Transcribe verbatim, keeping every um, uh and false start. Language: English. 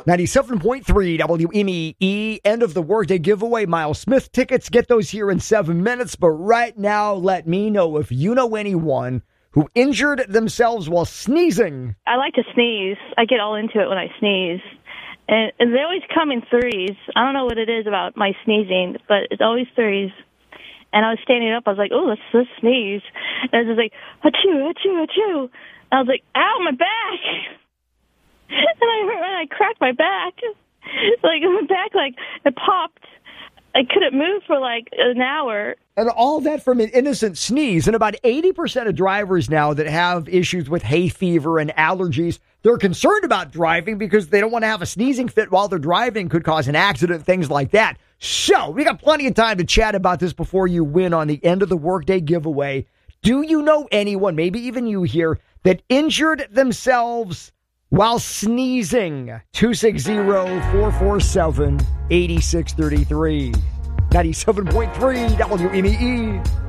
ninety-seven point three W M E E, end of the workday giveaway. Miles Smith tickets, get those here in seven minutes. But right now, let me know if you know anyone who injured themselves while sneezing. I like to sneeze. I get all into it when I sneeze. And, and they always come in threes. I don't know what it is about my sneezing, but it's always threes. And I was standing up. I was like, oh, let's, let's sneeze. And I was just like, achoo, achoo, achoo. I was like, ow, my back. And I hurt, and I cracked my back. Like, my back, like, it popped. I couldn't move for, like, an hour. And all that from an innocent sneeze. And about eighty percent of drivers now that have issues with hay fever and allergies, they're concerned about driving because they don't want to have a sneezing fit while they're driving. Could cause an accident, things like that. So, we got plenty of time to chat about this before you win on the end of the workday giveaway. Do you know anyone, maybe even you here, that injured themselves while sneezing? Two six zero, four four seven, eight six three three. ninety-seven point three W M E E.